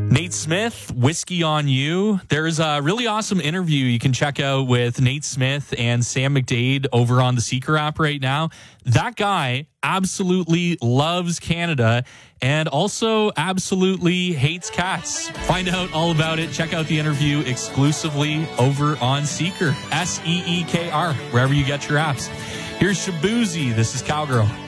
Nate Smith, Whiskey on You. There's a really awesome interview you can check out with Nate Smith and Sam McDade over on the Seeker app right now. That guy absolutely loves Canada and also absolutely hates cats. Find out all about it. Check out the interview exclusively over on Seeker, Seekr, wherever you get your apps. Here's Shabuzi. This is Cowgirl.